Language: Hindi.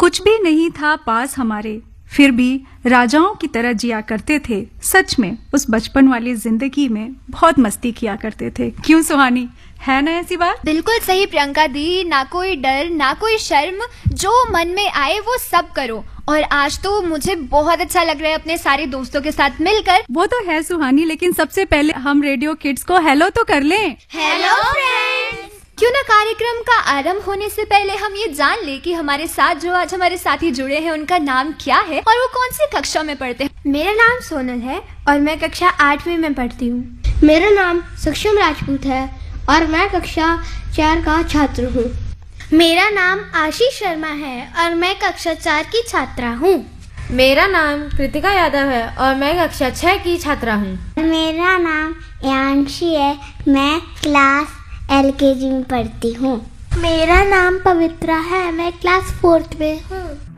कुछ भी नहीं था पास हमारे, फिर भी राजाओं की तरह जिया करते थे। सच में उस बचपन वाली जिंदगी में बहुत मस्ती किया करते थे। क्यों सुहानी, है ना ऐसी बात? बिल्कुल सही प्रियंका दी, ना कोई डर ना कोई शर्म, जो मन में आए वो सब करो। और आज तो मुझे बहुत अच्छा लग रहा है अपने सारे दोस्तों के साथ मिलकर। वो तो है सुहानी, लेकिन सबसे पहले हम रेडियो किड्स को हेलो तो कर लें। Hello friends. क्यों ना कार्यक्रम का आरंभ होने से पहले हम ये जान ले कि हमारे साथ जो आज हमारे साथी जुड़े हैं उनका नाम क्या है और वो कौन सी कक्षा में पढ़ते हैं। मेरा नाम सोनल है और मैं कक्षा 8वीं में पढ़ती हूँ। मेरा नाम सक्षम राजपूत है और मैं कक्षा 4 का छात्र हूँ। मेरा नाम आशीष शर्मा है और मैं कक्षा 4 की छात्रा हूँ। मेरा नाम कृतिका यादव है और मैं कक्षा 6 की छात्रा हूँ। मेरा नाम यांशी है, मैं क्लास LKG में पढ़ती हूँ। मेरा नाम पवित्रा है, मैं क्लास 4th में हूँ।